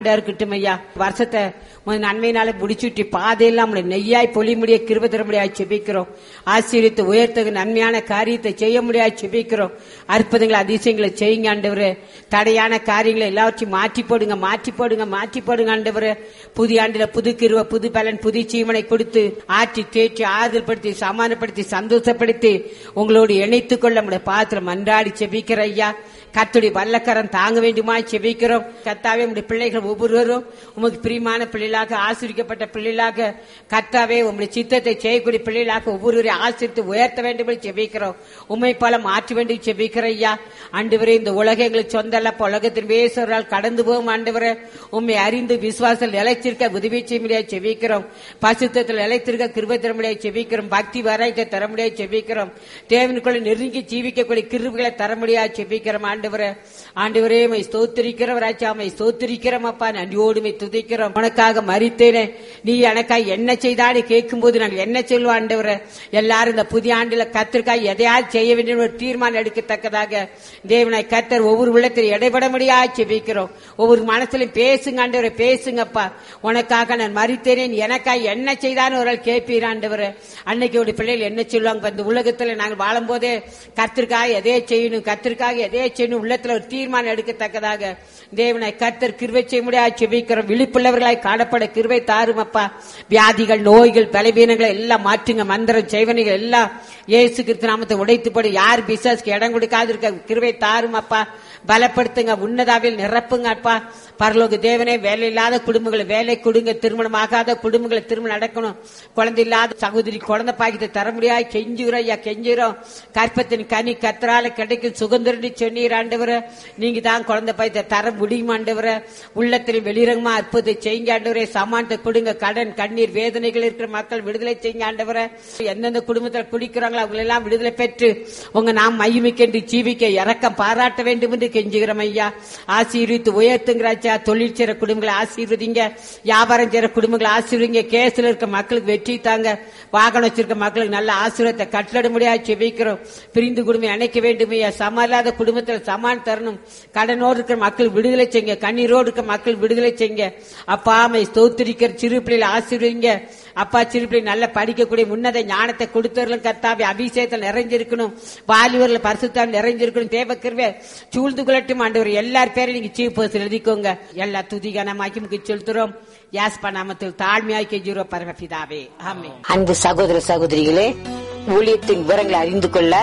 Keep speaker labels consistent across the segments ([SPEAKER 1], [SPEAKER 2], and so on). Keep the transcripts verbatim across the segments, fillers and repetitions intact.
[SPEAKER 1] இருக்கட்டும் ஐயா. வருஷத்தை நன்மையினால முடிச்சுட்டு பாதையெல்லாம் நம்மளை நெய்யாய் பொலி முடிய கிருபை தர முடியாது செபிக்கிறோம். ஆசீர்வதித்து உயர்த்தகு நன்மையான காரியத்தை செய்ய முடியாது செபிக்கிறோம். அற்புதங்களை அதிசயங்களை செய்யுங்க ஆண்டவரே. தடையான காரியங்களை எல்லாவற்றையும் மாற்றி போடுங்க மாற்றி போடுங்க மாற்றி போடுங்க ஆண்டவரே. புதிய ஆண்டுல புது கிருபை புது பலன் புது ஜீவனை கொடுத்து ஆற்றி தேற்றி ஆறுதல் படுத்தி சமாதானப்படுத்தி சந்தோஷப்படுத்தி உங்களோடு இணைத்துக் கொள்ள நம்முடைய பாத்திரம் மன்றாடி செபிக்கிற ஐயா. கர்த்தருடைய வல்லக்கரம் தாங்க வேண்டுமா செபிக்கிறோம். கர்த்தாவே உங்களுடைய பிள்ளைகள் ஒவ்வொருவரும் உமக்கு பிரியமான பிள்ளைகளாக ஆசீர்வதிக்கப்பட்ட பிள்ளைகளாக கர்த்தாவே உங்களுடைய சித்தத்தை செய்யக்கூடிய பிள்ளைகளாக ஒவ்வொருவரையும் ஆசீர்வித்து உயர்த்த வேண்டும் என்று செபிக்கிறோம். உண்மை போல மாற்ற வேண்டும் செபிக்கிற ஐயா. ஆண்டவரே இந்த உலகம் எங்களுக்கு சொந்தல்ல, உலகத்தின் வேசவரால் கடந்து போகும் ஆண்டவரே. உண்மை அறிந்து விசுவாசத்தில் நிலைத்திருக்க உதவி செய்ய முடியாது செபிக்கிறோம். பசுத்தத்தில் நிலைத்திருக்க கிருபை தர முடியாது செபிக்கிறோம். பக்தி வராய்க்க தர முடியாது செபிக்கிறோம். தேவனுக்குள்ள நெருங்கி ஜீவிக்கக்கூடிய கிருபைகளை தர முடியாது செபிக்கிறோம். ஆண்டவரே ஆண்டவரே மை ஸ்தோத்திரிக்கிறவராச்சா மை ஸ்தோத்திரிக்கிறோம் அப்பா. நன்றியோடுமை துதிக்கிறோம். உனக்காக மரித்தேனே நீ எனக்காக என்ன செய்தான்னு கேட்கும் போது நாங்கள் என்ன சொல்லுவோம் ஆண்டவரே. எல்லாரும் இந்த புதிய ஆண்டுல கர்த்தருக்காக எதையாவது செய்ய வேண்டும் ஒரு தீர்மானம் எடுக்கத்தக்கதாக தேவனாய் கர்த்தர் ஒவ்வொரு உள்ளத்தில் இடைபட முடியாது செபிக்கிறோம். ஒவ்வொரு மனசுலையும் பேசுங்க ஆண்டவரே பேசுங்கப்பா. உனக்காக நான் மரித்தேனே எனக்காக என்ன செய்தான்னு ஒரு கேட்பீர் ஆண்டவரே. அன்னைக்கு ஒரு பிள்ளைகள் என்ன சொல்லுவாங்க, இந்த உலகத்துல நாங்கள் வாழும் போதே கர்த்தருக்காக எதையே செய்யணும் கர்த்தருக்காக எதையே செய்யணும் உள்ளத்துல ஒரு தீர்மானம் எடுக்கத்தக்கதாக தேவனாய் கர்த்தர் கிருபை செய்ய முடியாது செபிக்கிறோம். விழிப்புள்ளவர்களாய் காணப்பட கிருபை தாரும் அப்பா. வியாதிகள் நோய்கள் பலவீனங்களை எல்லாம் மாற்றுங்க. மந்திரம் செய்வனைகள் எல்லாம் இயேசு கிறிஸ்து நாமத்தை உடைத்துப்படி யார் பிசாசுக்கு இடம் கொடுக்காது இருக்க கிருபை தாரும் அப்பா. பலப்படுத்துங்க, உன்னதாவில் நிரப்புங்க அப்பா. பரலோக தேவனே வேலை இல்லாத குடும்பங்களை வேலை கொடுங்க, திருமணம் ஆகாத குடும்பங்களை திருமணம் நடக்கணும், குழந்தை இல்லாத சகோதரி குழந்தை பாக்கியத்தை தர முடியாது கெஞ்சுகிறோம் ஐயா கெஞ்சுகிறோம். கற்பத்தின் கனி கத்தரால கிடைக்கும் சுதந்திரம் சொன்னீர் ஆண்டவரை. நீங்க தான் குழந்தை பாக்கியத்தை தர முடியும் ஆண்டவரை. உள்ளத்தில் வெளிரங்கமா அற்புதத்தை செய்யுங்க ஆண்டவரே. சமானத்தை கொடுங்க. கடன் கண்ணீர் வேதனைகள் இருக்கிற மக்கள் விடுதலை செய்யுங்க ஆண்டவரை. எந்தெந்த குடும்பத்தில் குடிக்கிறாங்களோ அவங்க எல்லாம் விடுதலை பெற்று உங்க நாம் மையமிக்கென்று ஜீவிக்க இறக்கம் பாராட்ட வேண்டும் என்று கெஞ்சுகிறோம் ஐயா. ஆசீர்வித்து உயர்த்துங்கிறாச்சா. தொழில் செய்யற குடும்பங்களை ஆசீர்வதிங்க. வியாபாரம் செய்யற குடும்பங்களை ஆசீர்வதிங்க. கேஸ்ல இருக்க மக்களுக்கு வெற்றி தாங்க. வாகனம் வச்சிருக்க மக்களுக்கு நல்ல ஆசீர்வாதத்தை கட்டளட முடியாது செபிக்கிறோம். பிரிந்து குடும்பம் அணைக்க வேண்டும் ஐயா. சமல்லாத குடும்பத்தில் சமான் தரணும். கடனோடு இருக்கிற மக்கள் விடுதலை செய்யுங்க. கண்ணீரோடு இருக்க மக்கள் விடுதலை செய்யுங்க அப்பா. அம்மை ஸ்தோத்திரிக்கிற சிறு பிள்ளைகளை ஆசீர்வதிங்க அப்பா. சிறு பிள்ளை நல்ல படிக்கக்கூடிய உன்னத ஞானத்தை கொடுத்தவர்களும் கர்த்தாவே அபிஷேகத்தில் நிறைஞ்சிருக்கணும். வாலிபர்கள் பரிசுத்தால் நிறைஞ்சிருக்கணும். தேவ கிருபை சூழ்ந்து கொள்ளட்டும் ஆண்டவர். எல்லார் பேரையும் நீங்க சீஃப் பர்சன் எழுதிக்கோங்க. எல்லா துதிகனமாக்கி முக்கிய செலுத்துறோம். யாஸ்பா நாமத்தில் தாழ்மையாய் கெஞ்சுறோம் பரமபிதாவே ஆமென்.
[SPEAKER 2] அன்பு சகோதர சகோதரிகளே, ஊழியத்தின் விவரங்களை அறிந்து கொள்ள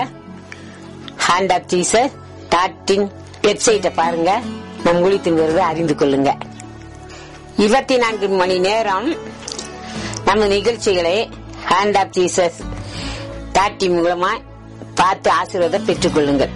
[SPEAKER 2] hand of Jesus dot in வெப்சைட்டை பாருங்க. நம் ஊழியத்தின் விவரத்தை அறிந்து கொள்ளுங்க. இருபத்தி நான்கு மணி நேரம் நம்ம நிகழ்ச்சிகளை hand of Jesus dot in மூலமா பார்த்து ஆசீர்வாதம் பெற்றுக் கொள்ளுங்கள்.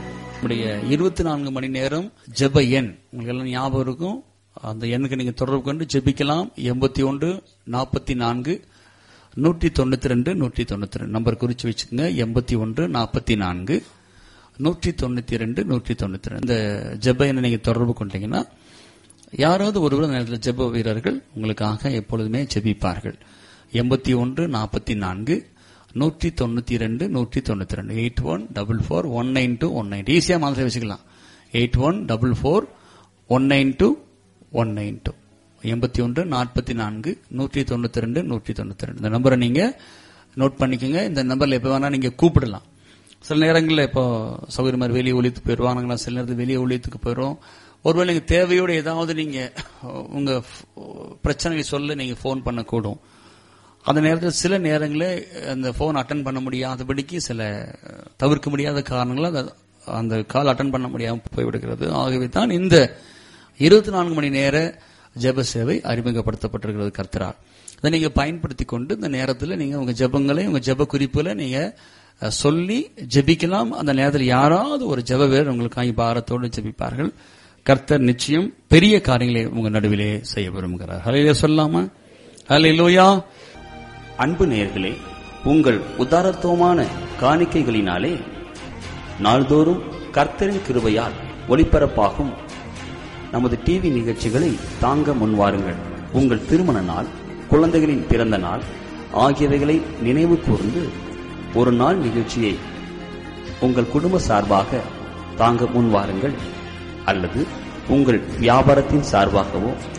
[SPEAKER 3] இருபத்தி நான்கு மணி நேரம் ஜெப எண் உங்களுக்கு எல்லாம் ஞாபகம் இருக்கும். அந்த எண்ணுக்கு நீங்க தொடர்பு கொண்டு ஜெபிக்கலாம். எண்பத்தி ஒன்று நாற்பத்தி நான்கு நூற்றி தொண்ணூத்தி ரெண்டு நூற்றி தொண்ணூத்தி ரெண்டு நம்பர் குறிச்சு வச்சுக்கோங்க. எண்பத்தி ஒன்று நாற்பத்தி நான்கு நூற்றி தொண்ணூத்தி ரெண்டு நூற்றி தொண்ணூத்தி ரெண்டு இந்த ஜெப எண்ணை நீங்க தொடர்பு கொண்டீங்கன்னா யாராவது ஒருவர் நேரத்தில் ஜெப வீரர்கள் உங்களுக்காக எப்பொழுதுமே ஜெபிப்பார்கள். எண்பத்தி ஒன்று நாற்பத்தி நான்கு நூற்றி தொண்ணூத்தி ரெண்டு நூற்றி தொண்ணூத்தி ரெண்டு eight one double four one nine two one nine ஈஸியா மாதிரி வச்சுக்கலாம். Eight one double four one nine two one nine two எண்பத்தி ஒன்று நாற்பத்தி நான்கு நூற்றி தொண்ணூத்தி ரெண்டு நூற்றி தொண்ணூத்தி ரெண்டு இந்த நம்பரை நீங்க நோட் பண்ணிக்கோங்க. இந்த நம்பர்ல எப்ப வேணா நீங்க கூப்பிடலாம். சில நேரங்களில் இப்போ சௌகரியமா வெளியே ஒழித்து போயிடுவானுங்களா, சில நேரத்தில் வெளியே ஒழித்துக்கு போயிடும். ஒருவேளை நீங்க தேவையோடு ஏதாவது நீங்க உங்க பிரச்சனையை சொல்ல நீங்க போன் பண்ணக்கூடும். அந்த நேரத்தில் சில நேரங்களில் அந்த போன் அட்டன் பண்ண முடியாதபடிக்கு சில தவிர்க்க முடியாத காரணங்களால் அந்த கால் அட்டன் பண்ண முடியாமல் போய்விடுகிறது. ஆகவே தான் இந்த இருபத்தி நான்கு மணி நேர ஜெப சேவை அறிமுகப்படுத்தப்பட்டிருக்கிறது கர்த்தரால். இதை நீங்க பயன்படுத்தி கொண்டு இந்த நேரத்தில் நீங்க உங்க ஜெபங்களை உங்க ஜெப குறிப்புகளை நீங்க சொல்லி ஜெபிக்கலாம். அந்த நேரத்தில் யாராவது ஒரு ஜெப வீரர் உங்களுக்காக பாரத்தோடு ஜெபிப்பார்கள். கர்த்தர் நிச்சயம் பெரிய காரியங்களை உங்க நடுவிலே செய்ய விரும்புகிறார். ஹல்லேலூயா சொல்லாமா? ஹல்லேலூயா.
[SPEAKER 4] அன்பு நேயர்களே, உங்கள் உதாரத்துவமான காணிக்கைகளினாலே நாள்தோறும் கர்த்தரின் கிருபையால் ஒளிபரப்பாகும் நமது டிவி நிகழ்ச்சிகளை தாங்க முன்வாருங்கள். உங்கள் திருமண நாள், குழந்தைகளின் பிறந்த நாள் ஆகியவைகளை நினைவு கூர்ந்து ஒரு நாள் நிகழ்ச்சியை உங்கள் குடும்ப சார்பாக தாங்க முன்வாருங்கள். அல்லது உங்கள் வியாபாரத்தின் சார்பாகவோ